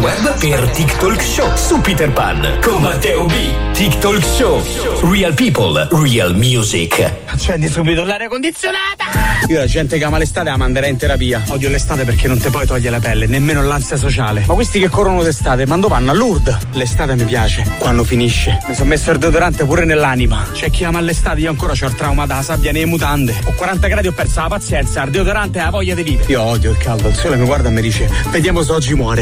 web per TikTok Show su Peter Pan con Matteo B. TikTok Show. Real people, real music. Accendi subito l'aria condizionata. Io la gente che ama l'estate la manderei in terapia. Odio l'estate perché non te poi toglie la pelle, nemmeno l'ansia sociale. Ma questi che corrono d'estate, quando vanno a Lourdes? L'estate mi piace, quando finisce. Mi sono messo il deodorante pure nell'anima. C'è chi ama l'estate, io ancora c'ho il trauma da sabbia nelle mutande. Ho 40 gradi, ho perso la pazienza, il deodorante e la voglia di vivere. Io odio il caldo, il sole mi guarda e mi dice, vediamo se oggi muore.